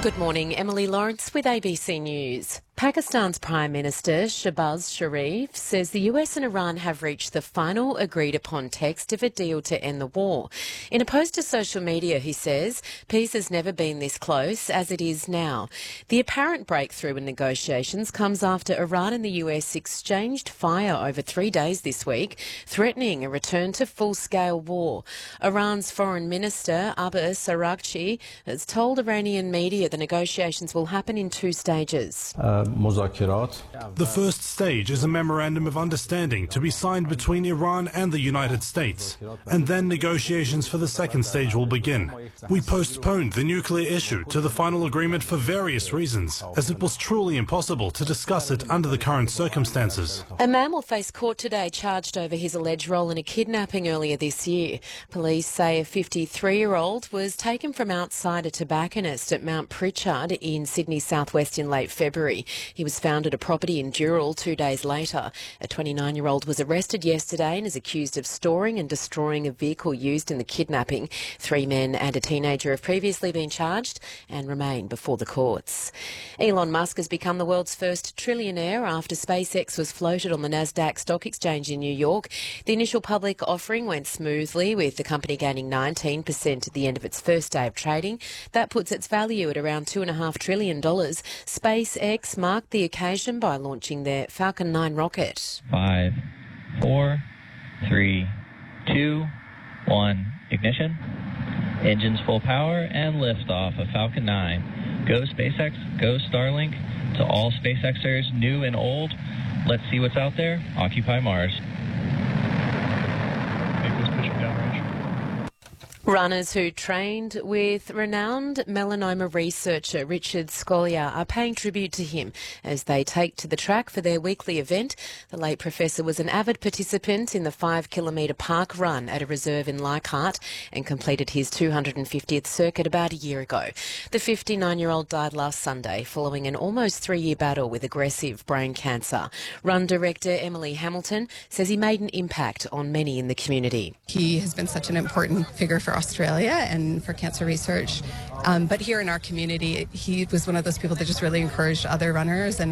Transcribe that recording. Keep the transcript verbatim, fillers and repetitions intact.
Good morning, Emily Lawrence with A B C News. Pakistan's Prime Minister Shehbaz Sharif says the U S and Iran have reached the final agreed-upon text of a deal to end the war. In a post to social media, he says, peace has never been this close as it is now. The apparent breakthrough in negotiations comes after Iran and the U S exchanged fire over three days this week, threatening a return to full-scale war. Iran's Foreign Minister Abbas Araghchi has told Iranian media the negotiations will happen in two stages. Uh, The first stage is a memorandum of understanding to be signed between Iran and the United States, and then negotiations for the second stage will begin. We postponed the nuclear issue to the final agreement for various reasons, as it was truly impossible to discuss it under the current circumstances. A man will face court today charged over his alleged role in a kidnapping earlier this year. Police say a fifty-three-year-old was taken from outside a tobacconist at Mount Pritchard in Sydney's southwest in late February. He was found at a property in Dural two days later. A twenty-nine-year-old was arrested yesterday and is accused of storing and destroying a vehicle used in the kidnapping. Three men and a teenager have previously been charged and remain before the courts. Elon Musk has become the world's first trillionaire after SpaceX was floated on the Nasdaq Stock Exchange in New York. The initial public offering went smoothly, with the company gaining nineteen percent at the end of its first day of trading. That puts its value at around two point five trillion dollars. SpaceX marked the occasion by launching their Falcon nine rocket. Five, four, three, two, one, ignition. Engines full power and liftoff of Falcon nine. Go SpaceX, go Starlink. To all SpaceXers, new and old, let's see what's out there. Occupy Mars. Runners who trained with renowned melanoma researcher Richard Scolyer are paying tribute to him as they take to the track for their weekly event. The late professor was an avid participant in the five kilometre park run at a reserve in Leichhardt and completed his two hundred fiftieth circuit about a year ago. The fifty-nine-year-old died last Sunday following an almost three-year battle with aggressive brain cancer. Run director Emily Hamilton says he made an impact on many in the community. He has been such an important figure for Australia and for cancer research. Um, but here in our community, he was one of those people that just really encouraged other runners and